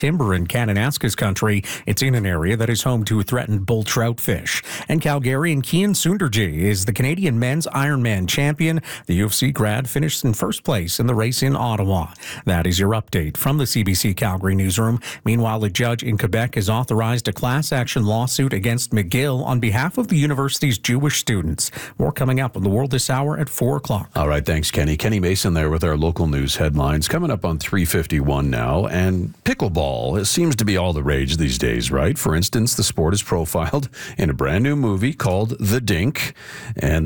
timber in Kananaskis country. It's in an area that is home to threatened bull trout fish. And Calgarian Kian Sundarji is the Canadian men's Ironman champion. The UFC grad finished in first place in the race in Ottawa. That is your update from the CBC Calgary newsroom. Meanwhile, a judge in Quebec has authorized a class action lawsuit against McGill on behalf of the university's Jewish students. More coming up on The World this hour at 4 o'clock. All right, thanks, Kenny. Kenny Mason there with our local news headlines. Coming up on 3:51 now, and pickleball. It seems to be all the rage these days, right? For instance, the sport is profiled in a brand new movie called The Dink. And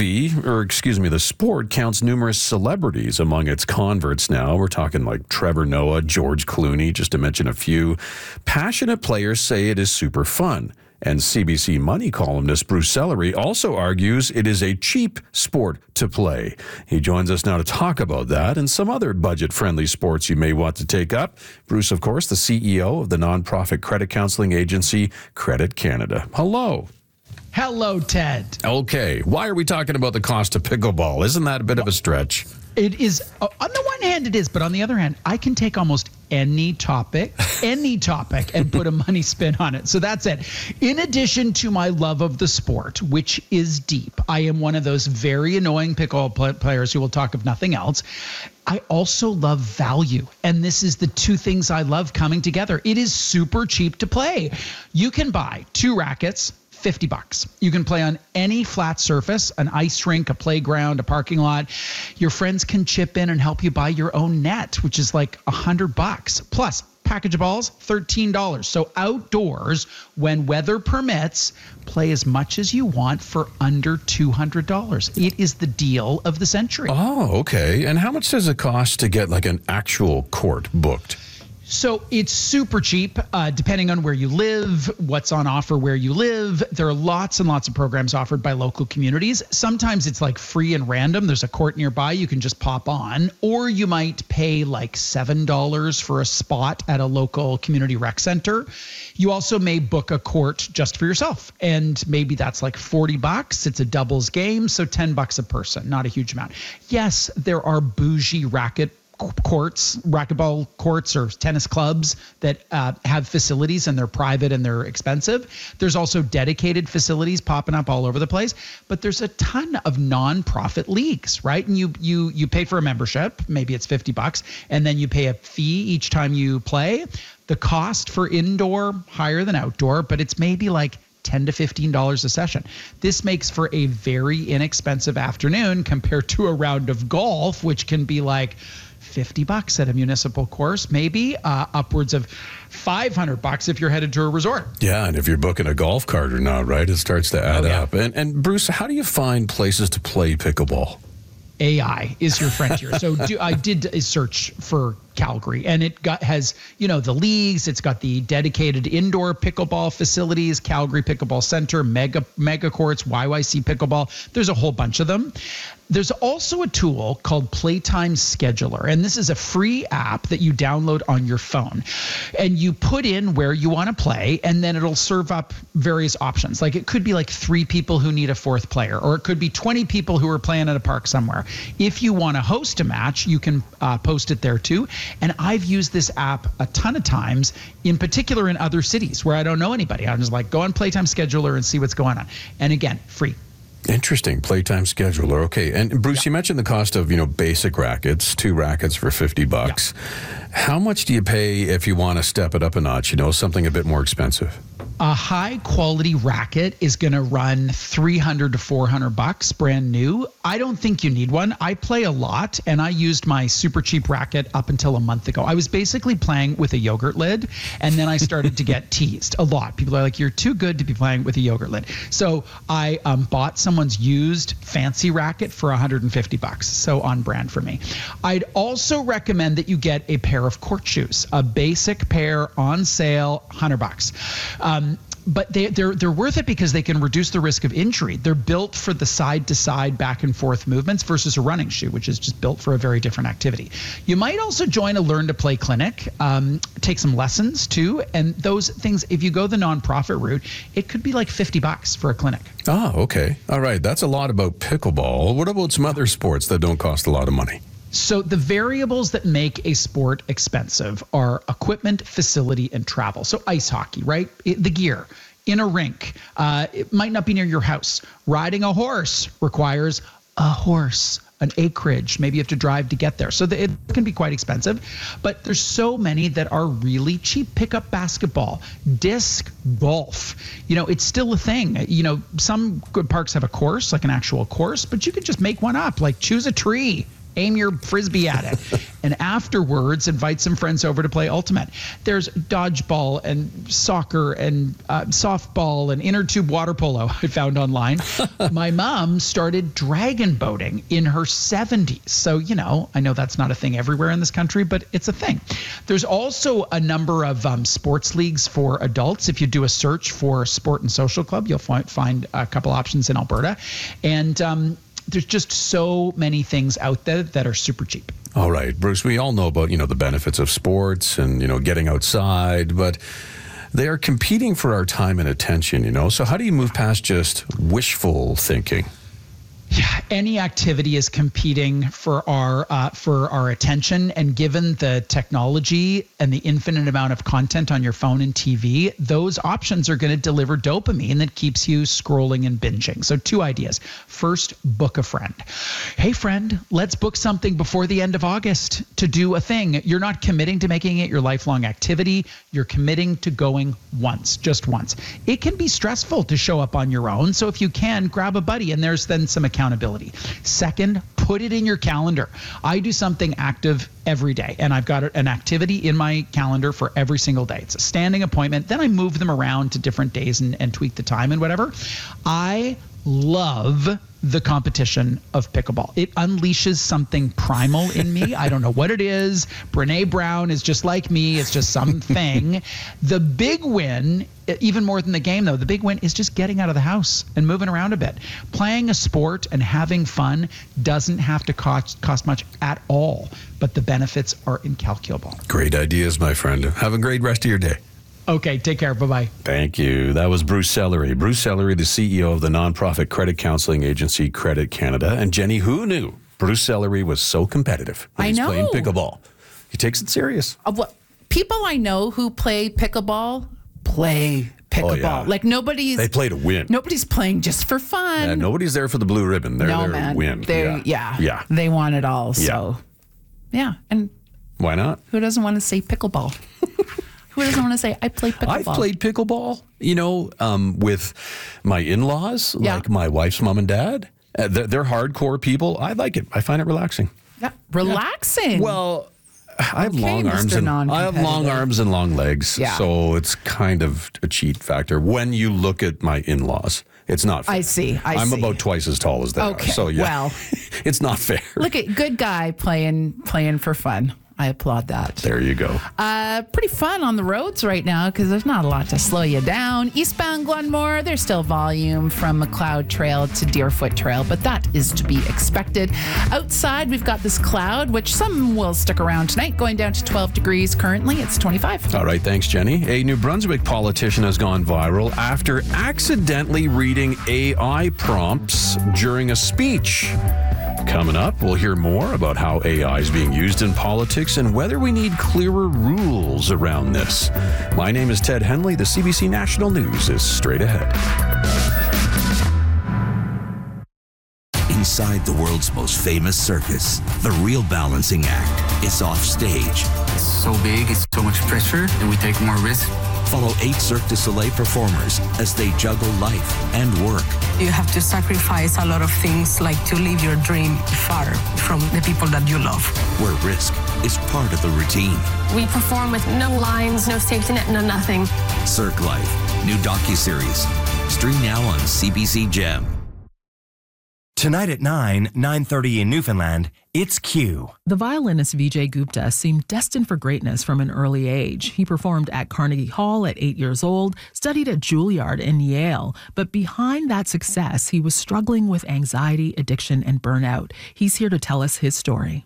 the sport counts numerous celebrities among its converts now. We're talking like Trevor Noah, George Clooney, just to mention a few. Passionate players say it is super fun. And CBC Money columnist Bruce Sellery also argues it is a cheap sport to play. He joins us now to talk about that and some other budget-friendly sports you may want to take up. Bruce, of course, the CEO of the nonprofit credit counseling agency Credit Canada. Hello. Hello, Ted. Okay, why are we talking about the cost of pickleball? Isn't that a bit of a stretch? It is. On the one hand, it is, but on the other hand, I can take almost any topic, and put a money spin on it. So that's it. In addition to my love of the sport, which is deep, I am one of those very annoying pickleball players who will talk of nothing else. I also love value. And this is the two things I love coming together. It is super cheap to play. You can buy 2 rackets, $50. You can play on any flat surface, an ice rink, a playground, a parking lot. Your friends can chip in and help you buy your own net, which is like $100. Plus, package of balls, $13. So outdoors, when weather permits, play as much as you want for under $200. It is the deal of the century. Oh, okay. And how much does it cost to get like an actual court booked? So it's super cheap, depending on where you live, what's on offer where you live. There are lots and lots of programs offered by local communities. Sometimes it's like free and random. There's a court nearby you can just pop on, or you might pay like $7 for a spot at a local community rec center. You also may book a court just for yourself, and maybe that's like $40. It's a doubles game, so $10 a person, not a huge amount. Yes, there are bougie racquetball courts or tennis clubs that have facilities, and they're private and they're expensive. There's also dedicated facilities popping up all over the place, but there's a ton of nonprofit leagues, right? And you pay for a membership, maybe it's $50, and then you pay a fee each time you play. The cost for indoor higher than outdoor, but it's maybe like $10 to $15 a session. This makes for a very inexpensive afternoon compared to a round of golf, which can be like $50 at a municipal course, maybe upwards of $500 if you're headed to a resort. Yeah, and if you're booking a golf cart or not, right, it starts to add up. And Bruce, how do you find places to play pickleball? AI is your friend here. So I did a search for Calgary, and it has the leagues. It's got the dedicated indoor pickleball facilities, Calgary Pickleball Center, mega courts, YYC Pickleball. There's a whole bunch of them. There's also a tool called Playtime Scheduler, and this is a free app that you download on your phone, and you put in where you want to play, and then it'll serve up various options. Like it could be like 3 people who need a 4th player, or it could be 20 people who are playing at a park somewhere. If you want to host a match, you can post it there too. And I've used this app a ton of times, in particular in other cities where I don't know anybody. I'm just like, go on Playtime Scheduler and see what's going on. And again, free. Interesting. Playtime Scheduler. Okay. And Bruce, you mentioned the cost of, basic rackets, 2 rackets for $50. Yeah. How much do you pay if you want to step it up a notch, something a bit more expensive? A high quality racket is going to run $300 to $400 brand new. I don't think you need one. I play a lot, and I used my super cheap racket up until a month ago. I was basically playing with a yogurt lid, and then I started to get teased a lot. People are like, you're too good to be playing with a yogurt lid. So I bought someone's used fancy racket for $150. So on brand for me. I'd also recommend that you get a pair of court shoes, a basic pair on sale, $100. But they're worth it because they can reduce the risk of injury. They're built for the side-to-side, back-and-forth movements versus a running shoe, which is just built for a very different activity. You might also join a Learn to Play clinic, take some lessons too, and those things, if you go the nonprofit route, it could be like $50 for a clinic. Oh, okay. All right. That's a lot about pickleball. What about some other sports that don't cost a lot of money? So the variables that make a sport expensive are equipment, facility, and travel. So ice hockey, right? The gear. In a rink, it might not be near your house. Riding a horse requires a horse, an acreage. Maybe you have to drive to get there. So it can be quite expensive, but there's so many that are really cheap. Pick up basketball, disc golf. It's still a thing. Some good parks have a course, like an actual course, but you could just make one up, like choose a tree. Aim your frisbee at it. And afterwards, invite some friends over to play Ultimate. There's dodgeball and soccer and softball and inner tube water polo I found online. My mom started dragon boating in her 70s. So, I know that's not a thing everywhere in this country, but it's a thing. There's also a number of sports leagues for adults. If you do a search for Sport and Social Club, you'll find a couple options in Alberta. And there's just so many things out there that are super cheap. All right, Bruce, we all know about, the benefits of sports and, getting outside, but they are competing for our time and attention, So how do you move past just wishful thinking? Yeah, any activity is competing for our attention, and given the technology and the infinite amount of content on your phone and TV, those options are going to deliver dopamine that keeps you scrolling and binging. So 2 ideas. First, book a friend. Hey friend, let's book something before the end of August to do a thing. You're not committing to making it your lifelong activity. You're committing to going once, just once. It can be stressful to show up on your own. So if you can, grab a buddy, and there's then some accountability. Second, put it in your calendar. I do something active every day, and I've got an activity in my calendar for every single day. It's a standing appointment. Then I move them around to different days and tweak the time and whatever. I love the competition of pickleball. It unleashes something primal in me. I don't know what it is. Brene Brown is just like me. It's just something. The big win, even more than the game though, the big win is just getting out of the house and moving around a bit. Playing a sport and having fun doesn't have to cost much at all, but the benefits are incalculable. Great ideas, my friend. Have a great rest of your day. Okay, take care. Bye-bye. Thank you. That was Bruce Sellery. Bruce Sellery, the CEO of the nonprofit credit counseling agency Credit Canada. And Jenny, who knew Bruce Sellery was so competitive when he's playing pickleball? He takes it serious. People I know who play pickleball play pickleball. Oh, yeah. Like they play to win. Nobody's playing just for fun. Yeah, nobody's there for the blue ribbon. They're there to win. Yeah. They want it all. So, yeah. And why not? Who doesn't want to say pickleball? Who doesn't want to say, I play pickleball? I've played pickleball, with my in-laws, like my wife's mom and dad. They're hardcore people. I like it. I find it relaxing. Yeah. Relaxing? Yeah. Well, I have long arms and long legs, so it's kind of a cheat factor. When you look at my in-laws, it's not fair. I see. I'm about twice as tall as they are. So, well, it's not fair. Look at good guy playing for fun. I applaud that. There you go. Pretty fun on the roads right now because there's not a lot to slow you down. Eastbound Glenmore, there's still volume from McLeod Trail to Deerfoot Trail, but that is to be expected. Outside, we've got this cloud, which some will stick around tonight, going down to 12 degrees. Currently, it's 25. All right, thanks, Jenny. A New Brunswick politician has gone viral after accidentally reading AI prompts during a speech. Coming up, we'll hear more about how AI is being used in politics and whether we need clearer rules around this. My name is Ted Henley. The CBC National News is straight ahead. Inside the world's most famous circus, the real balancing act is off stage. It's so big, it's so much pressure, and we take more risk. Follow 8 Cirque du Soleil performers as they juggle life and work. You have to sacrifice a lot of things, like to live your dream far from the people that you love. Where risk is part of the routine. We perform with no lines, no safety net, no nothing. Cirque Life, new docuseries. Stream now on CBC Gem. Tonight at 9:30 in Newfoundland, it's Q. The violinist Vijay Gupta seemed destined for greatness from an early age. He performed at Carnegie Hall at 8 years old, studied at Juilliard and Yale. But behind that success, he was struggling with anxiety, addiction, and burnout. He's here to tell us his story.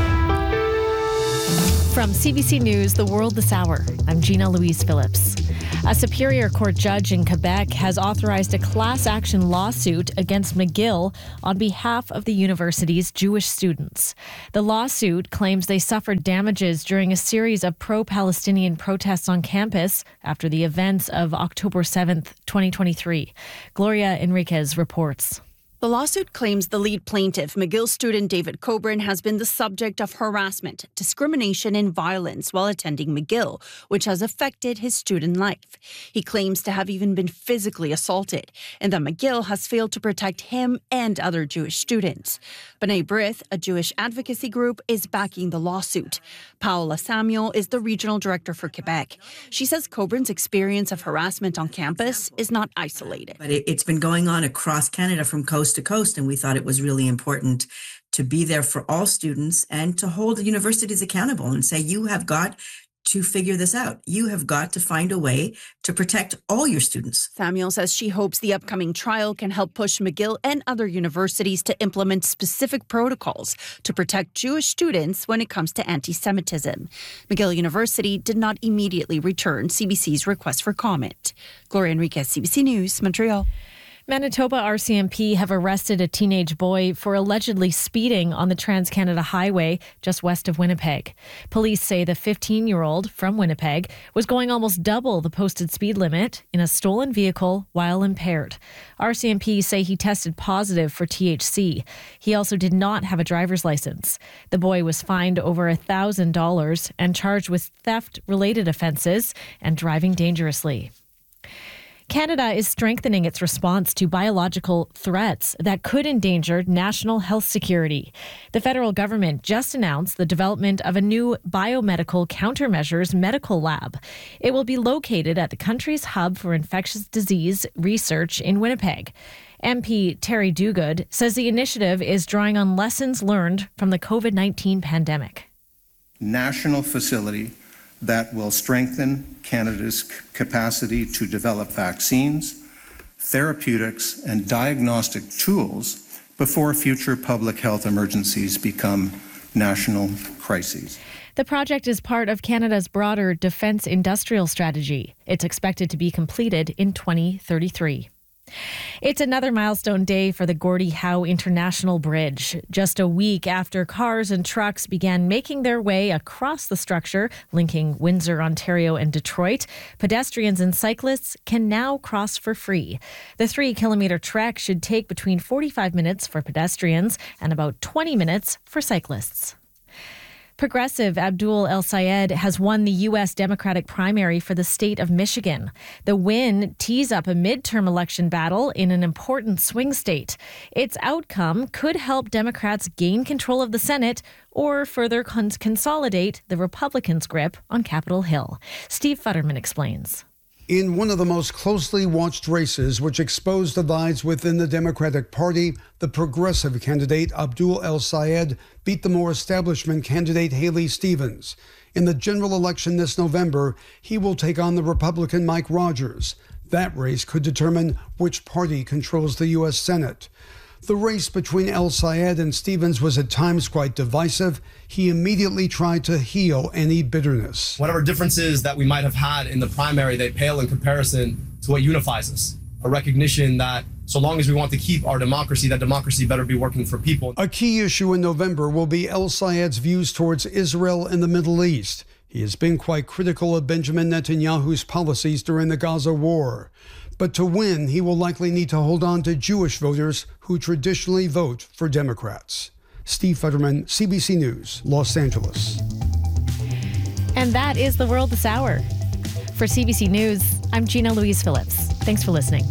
From CBC News, The World This Hour, I'm Gina Louise Phillips. A Superior Court judge in Quebec has authorized a class action lawsuit against McGill on behalf of the university's Jewish students. The lawsuit claims they suffered damages during a series of pro-Palestinian protests on campus after the events of October 7th, 2023. Gloria Enriquez reports. The lawsuit claims the lead plaintiff, McGill student David Coburn, has been the subject of harassment, discrimination, and violence while attending McGill, which has affected his student life. He claims to have even been physically assaulted, and that McGill has failed to protect him and other Jewish students. B'nai B'rith, a Jewish advocacy group, is backing the lawsuit. Paola Samuel is the regional director for Quebec. She says Coburn's experience of harassment on campus is not isolated. But it's been going on across Canada from coast to coast, and we thought it was really important to be there for all students and to hold the universities accountable and say, you have got to figure this out. You have got to find a way to protect all your students. Samuel says she hopes the upcoming trial can help push McGill and other universities to implement specific protocols to protect Jewish students when it comes to anti-Semitism. McGill University did not immediately return CBC's request for comment. Gloria Enriquez, CBC News, Montreal. Manitoba RCMP have arrested a teenage boy for allegedly speeding on the Trans-Canada Highway just west of Winnipeg. Police say the 15-year-old from Winnipeg was going almost double the posted speed limit in a stolen vehicle while impaired. RCMP say he tested positive for THC. He also did not have a driver's license. The boy was fined over $1,000 and charged with theft-related offenses and driving dangerously. Canada is strengthening its response to biological threats that could endanger national health security. The federal government just announced the development of a new biomedical countermeasures medical lab. It will be located at the country's hub for infectious disease research in Winnipeg. MP Terry Duguid says the initiative is drawing on lessons learned from the COVID-19 pandemic. National facility that will strengthen Canada's capacity to develop vaccines, therapeutics, and diagnostic tools before future public health emergencies become national crises. The project is part of Canada's broader defence industrial strategy. It's expected to be completed in 2033. It's another milestone day for the Gordie Howe International Bridge. Just a week after cars and trucks began making their way across the structure linking Windsor, Ontario and Detroit, pedestrians and cyclists can now cross for free. The 3-kilometre trek should take between 45 minutes for pedestrians and about 20 minutes for cyclists. Progressive Abdul El-Sayed has won the U.S. Democratic primary for the state of Michigan. The win tees up a midterm election battle in an important swing state. Its outcome could help Democrats gain control of the Senate or further consolidate the Republicans' grip on Capitol Hill. Steve Futterman explains. In one of the most closely watched races, which exposed divides within the Democratic Party, the progressive candidate Abdul El-Sayed beat the more establishment candidate Haley Stevens. In the general election this November, he will take on the Republican Mike Rogers. That race could determine which party controls the U.S. Senate. The race between El-Sayed and Stevens was at times quite divisive. He immediately tried to heal any bitterness. Whatever differences that we might have had in the primary, they pale in comparison to what unifies us. A recognition that so long as we want to keep our democracy, that democracy better be working for people. A key issue in November will be El-Sayed's views towards Israel and the Middle East. He has been quite critical of Benjamin Netanyahu's policies during the Gaza war. But to win, he will likely need to hold on to Jewish voters who traditionally vote for Democrats. Steve Futterman, CBC News, Los Angeles. And that is the world this hour. For CBC News, I'm Gina Louise Phillips. Thanks for listening.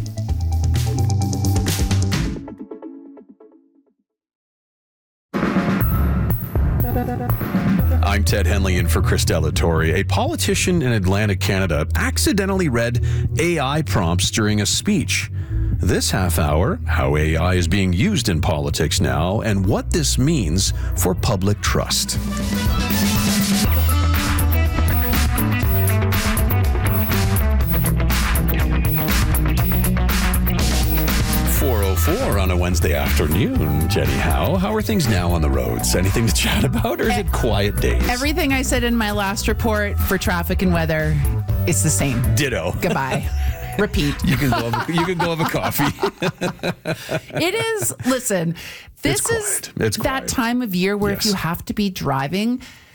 I'm Ted Henley in for Christella Torrey. A politician in Atlantic Canada accidentally read AI prompts during a speech. This half hour, how AI is being used in politics now and what this means for public trust. On a Wednesday. Wednesday afternoon, Jenny Howe. How are things now on the roads? Anything to chat about, or is it quiet days? Everything I said in my last report for traffic and weather, it's the same. Ditto. Goodbye. Repeat. You can go have a coffee. It is. Listen, this is that time of year where if you have to be driving,